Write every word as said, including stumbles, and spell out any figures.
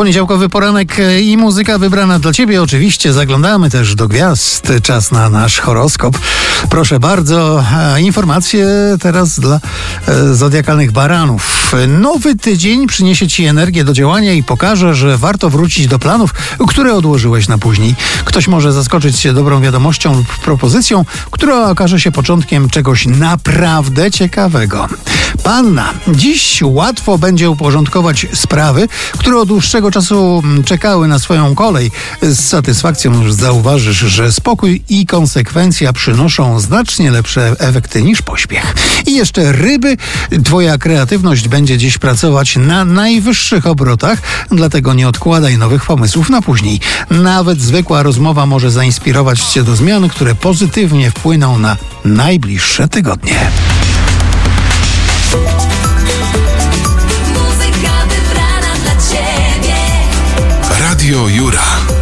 Poniedziałkowy poranek i muzyka wybrana dla Ciebie. Oczywiście zaglądamy też do gwiazd. Czas na nasz horoskop. Proszę bardzo, informacje teraz dla e, zodiakalnych baranów. Nowy tydzień przyniesie Ci energię do działania i pokaże, że warto wrócić do planów, które odłożyłeś na później. Ktoś może zaskoczyć Cię dobrą wiadomością lub propozycją, która okaże się początkiem czegoś naprawdę ciekawego. Panna, dziś łatwo będzie uporządkować sprawy, które od dłuższego czasu czekały na swoją kolej. Z satysfakcją już zauważysz, że spokój i konsekwencja przynoszą znacznie lepsze efekty niż pośpiech. I jeszcze ryby, Twoja kreatywność będzie dziś pracować na najwyższych obrotach, dlatego nie odkładaj nowych pomysłów na później. Nawet zwykła rozmowa może zainspirować Cię do zmian, które pozytywnie wpłyną na najbliższe tygodnie. Radio Jura.